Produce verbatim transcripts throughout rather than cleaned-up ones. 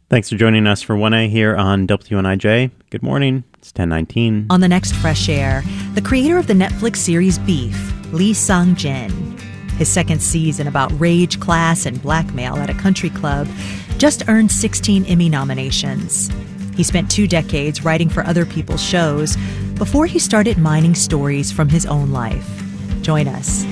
Thanks for joining us for one A here on W N I J. Good morning. It's ten nineteen. On the next Fresh Air, the creator of the Netflix series Beef, Lee Sung-jin. His second season about rage, class, and blackmail at a country club just earned sixteen Emmy nominations. He spent two decades writing for other people's shows before he started mining stories from his own life. Join us.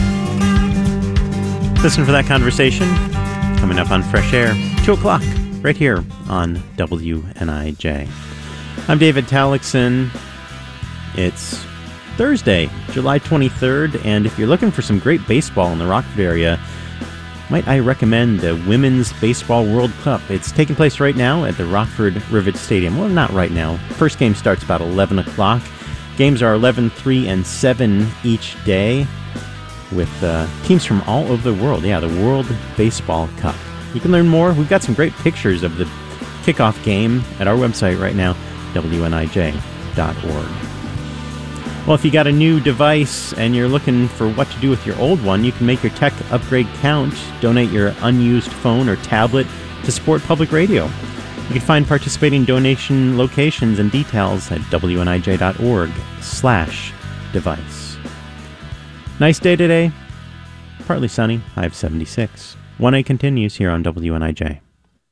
Listen for that conversation coming up on Fresh Air, two o'clock, right here on W N I J. I'm David Tallickson. It's Thursday, July twenty-third, and if you're looking for some great baseball in the Rockford area, might I recommend the Women's Baseball World Cup. It's taking place right now at the Rockford Rivet Stadium. Well, not right now. First game starts about eleven o'clock. Games are eleven, three, and seven each day with uh, teams from all over the world. Yeah, the World Baseball Cup. You can learn more. We've got some great pictures of the kickoff game at our website right now, W N I J dot org. Well, if you got a new device and you're looking for what to do with your old one, you can make your tech upgrade count. Donate your unused phone or tablet to support public radio. You can find participating donation locations and details at W N I J dot org slash device. Nice day today. Partly sunny, high of seventy-six. one A continues here on W N I J.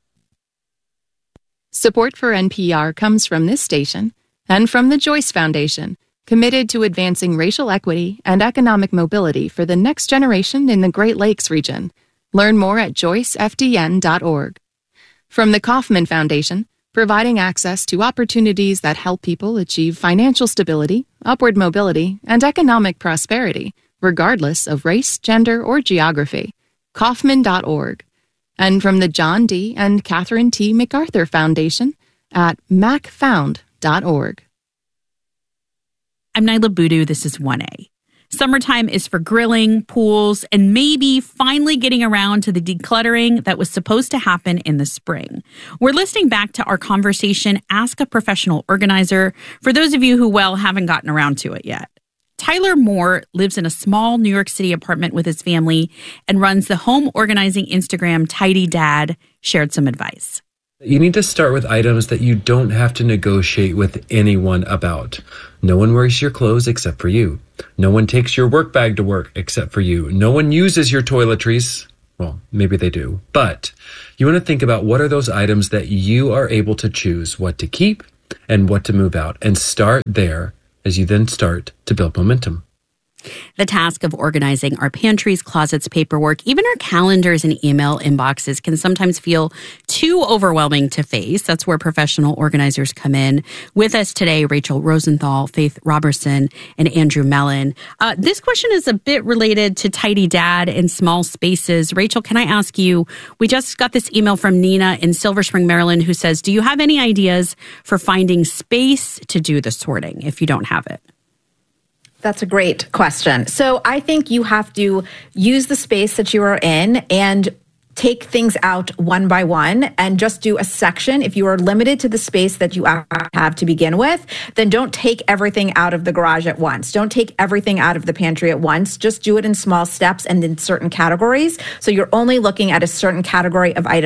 Support for N P R comes from this station and from the Joyce Foundation, committed to advancing racial equity and economic mobility for the next generation in the Great Lakes region. Learn more at joyce f d n dot org. From the Kauffman Foundation, providing access to opportunities that help people achieve financial stability, upward mobility, and economic prosperity, regardless of race, gender, or geography. Kauffman dot org. And from the John D. and Catherine T. MacArthur Foundation at mac found dot org. I'm Nyla Boodoo. This is one A. Summertime is for grilling, pools, and maybe finally getting around to the decluttering that was supposed to happen in the spring. We're listening back to our conversation, Ask a Professional Organizer, for those of you who, well, haven't gotten around to it yet. Tyler Moore lives in a small New York City apartment with his family and runs the home organizing Instagram Tidy Dad, shared some advice. You need to start with items that you don't have to negotiate with anyone about. No one wears your clothes except for you. No one takes your work bag to work except for you. No one uses your toiletries. Well, maybe they do. But you want to think about what are those items that you are able to choose what to keep and what to move out, and start there as you then start to build momentum. The task of organizing our pantries, closets, paperwork, even our calendars and email inboxes can sometimes feel too overwhelming to face. That's where professional organizers come in. With us today, Rachel Rosenthal, Faith Robertson, and Andrew Mellon. Uh, this question is a bit related to Tidy Dad and small spaces. Rachel, can I ask you, we just got this email from Nina in Silver Spring, Maryland, who says, do you have any ideas for finding space to do the sorting if you don't have it? That's a great question. So I think you have to use the space that you are in and take things out one by one and just do a section. If you are limited to the space that you have to begin with, then don't take everything out of the garage at once. Don't take everything out of the pantry at once. Just do it in small steps and in certain categories. So you're only looking at a certain category of items